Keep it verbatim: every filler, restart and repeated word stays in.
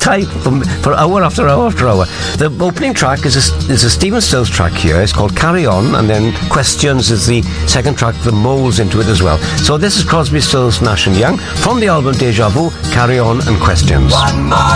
type for, for hour after hour after hour. The opening track is a, is a Stephen Stills track here. It's called Carry On, and then Questions is the second track that molds into it as well. So this is Crosby, Stills, Nash and Young from the album Deja Vu, Carry On and Questions. One more